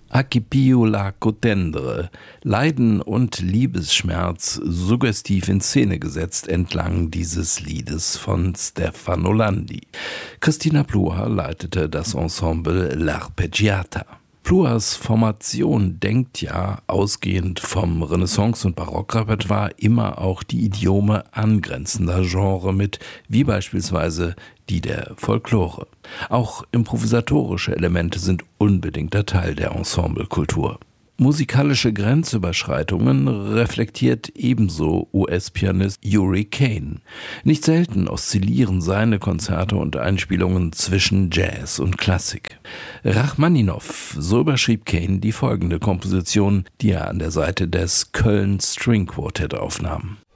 Accipiu lago tendere, Leiden und Liebesschmerz suggestiv in Szene gesetzt entlang dieses Liedes von Stefano Landi. Christina Pluhar leitete das Ensemble L'Arpeggiata. Pluhars Formation denkt ja, ausgehend vom Renaissance- und Barockrepertoire, immer auch die Idiome angrenzender Genre mit, wie beispielsweise die der Folklore. Auch improvisatorische Elemente sind unbedingter Teil der Ensemblekultur. Musikalische Grenzüberschreitungen reflektiert ebenso US-Pianist Yuri Kane. Nicht selten oszillieren seine Konzerte und Einspielungen zwischen Jazz und Klassik. Rachmaninow, so überschrieb Kane die folgende Komposition, die er an der Seite des Köln String Quartet aufnahm.